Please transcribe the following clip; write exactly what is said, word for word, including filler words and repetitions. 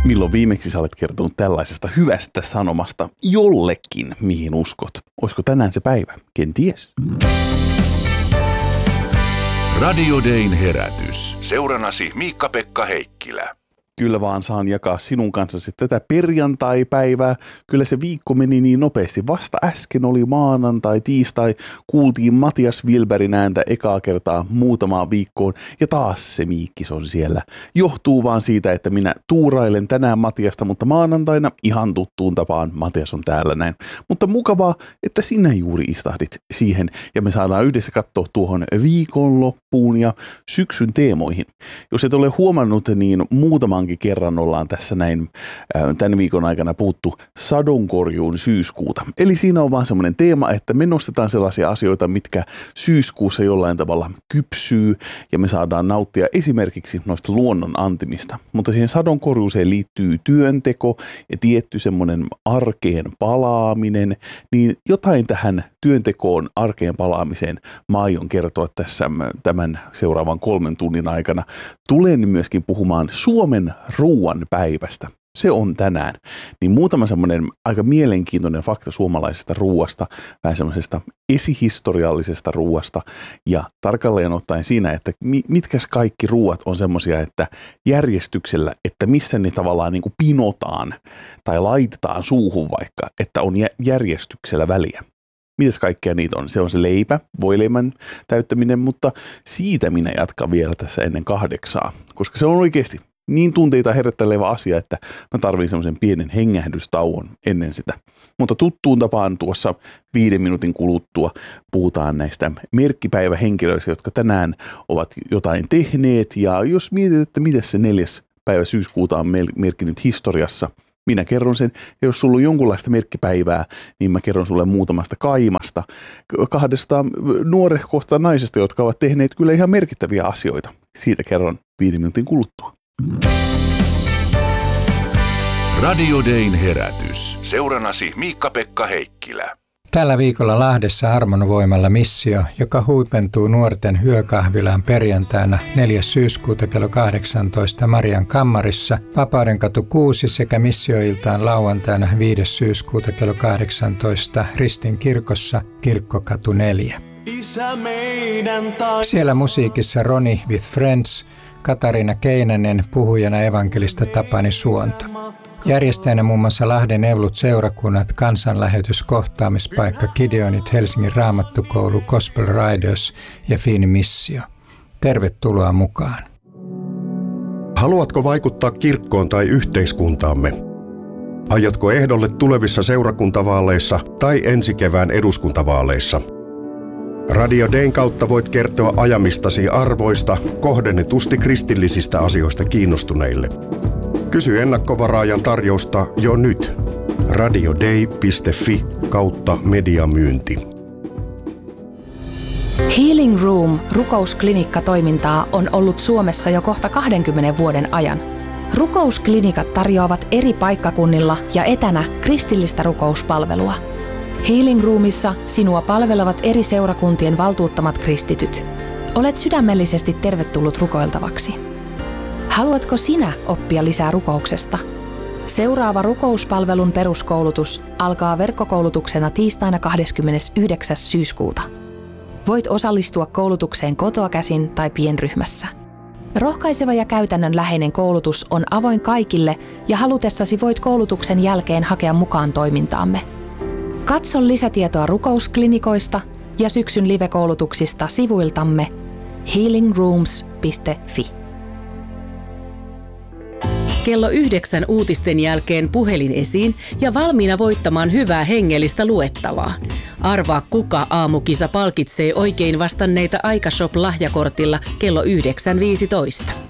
Milloin viimeksi sä olet kertonut tällaisesta hyvästä sanomasta jollekin, mihin uskot? Olisiko tänään se päivä? Kenties. Radio Dayn herätys. Seuranasi Miikka-Pekka Heikkilä. Kyllä vaan saan jakaa sinun kanssasi tätä perjantai-päivää. Kyllä se viikko meni niin nopeasti. Vasta äsken oli maanantai, tiistai. Kuultiin Matias Wilbergin ääntä ekaa kertaa muutamaan viikkoon. Ja taas se Miikkis on siellä. Johtuu vaan siitä, että minä tuurailen tänään Matiasta, mutta maanantaina ihan tuttuun tapaan Matias on täällä näin. Mutta mukavaa, että sinä juuri istahdit siihen. Ja me saadaan yhdessä katsoa tuohon viikonloppuun ja syksyn teemoihin. Jos et ole huomannut, niin muutaman kerran ollaan tässä näin tämän viikon aikana puhuttu sadonkorjuun syyskuuta. Eli siinä on vaan semmoinen teema, että me nostetaan sellaisia asioita, mitkä syyskuussa jollain tavalla kypsyy ja me saadaan nauttia esimerkiksi noista luonnon antimista. Mutta siihen sadonkorjuuseen liittyy työnteko ja tietty semmoinen arkeen palaaminen, niin jotain tähän työntekoon, arkeen palaamiseen mä aion kertoa tässä tämän seuraavan kolmen tunnin aikana. Tulen myöskin puhumaan Suomen ruuan päivästä. Se on tänään. Niin muutama semmoinen aika mielenkiintoinen fakta suomalaisesta ruuasta, vähän semmoisesta esihistoriallisesta ruuasta ja tarkalleen ottaen siinä, että mitkäs kaikki ruuat on semmoisia, että järjestyksellä, että missä ne tavallaan niin kuin pinotaan tai laitetaan suuhun vaikka, että on järjestyksellä väliä. Mitäs kaikkea niitä on? Se on se leipä, voileimän täyttäminen, mutta siitä minä jatkan vielä tässä ennen kahdeksaa, koska se on oikeasti niin tunteita herättelevä asia, että mä tarvitsen semmoisen pienen hengähdystauon ennen sitä. Mutta tuttuun tapaan tuossa viiden minuutin kuluttua puhutaan näistä merkkipäivähenkilöistä, jotka tänään ovat jotain tehneet. Ja jos mietit, että miten se neljäs päivä syyskuuta on merkinnyt historiassa, minä kerron sen, ja jos sulla on jonkunlaista merkkipäivää, niin mä kerron sulle muutamasta kaimasta, kahdesta nuorehkosta naisesta, jotka ovat tehneet kyllä ihan merkittäviä asioita. Siitä kerron viiden minuutin kuluttua. Radio Dayn herätys. Seuranasi Miikka-Pekka Heikkilä. Tällä viikolla Lahdessa Armon voimalla missio, joka huipentuu nuorten yökahvilaan perjantaina neljäs syyskuuta kello kahdeksantoista Marian kammarissa, Vapaudenkatu kuusi sekä missioiltaan lauantaina viides syyskuuta kello kahdeksantoista Ristin kirkossa Kirkkokatu neljä. Siellä musiikissa Ronnie with Friends, Katariina Keinänen, puhujana evankelista Tapani Suonto. Järjestäjänä muun muassa Lahden Evlut seurakunnat, kansanlähetys, kohtaamispaikka, Gideonit, Helsingin raamattukoulu, Gospel Riders ja Fiini Missio. Tervetuloa mukaan. Haluatko vaikuttaa kirkkoon tai yhteiskuntaamme? Aiotko ehdolle tulevissa seurakuntavaaleissa tai ensi kevään eduskuntavaaleissa? Radio Dayn kautta voit kertoa ajamistasi arvoista kohdennetusti kristillisistä asioista kiinnostuneille. Kysy ennakkovaraajan tarjousta jo nyt. radioday piste fi kautta mediamyynti. Healing Room rukousklinikka-toimintaa on ollut Suomessa jo kohta kahdenkymmenen vuoden ajan. Rukousklinikat tarjoavat eri paikkakunnilla ja etänä kristillistä rukouspalvelua. Healing Roomissa sinua palvelevat eri seurakuntien valtuuttamat kristityt. Olet sydämellisesti tervetullut rukoiltavaksi. Haluatko sinä oppia lisää rukouksesta? Seuraava rukouspalvelun peruskoulutus alkaa verkkokoulutuksena tiistaina kahdeskymmenesyhdeksäs syyskuuta. Voit osallistua koulutukseen kotoa käsin tai pienryhmässä. Rohkaiseva ja käytännönläheinen koulutus on avoin kaikille ja halutessasi voit koulutuksen jälkeen hakea mukaan toimintaamme. Katso lisätietoa rukousklinikoista ja syksyn live-koulutuksista sivuiltamme healing rooms piste fi. Kello yhdeksän uutisten jälkeen puhelin esiin ja valmiina voittamaan hyvää hengellistä luettavaa. Arvaa, kuka aamukisa palkitsee oikein vastanneita Aikashop-lahjakortilla kello yhdeksän viisitoista.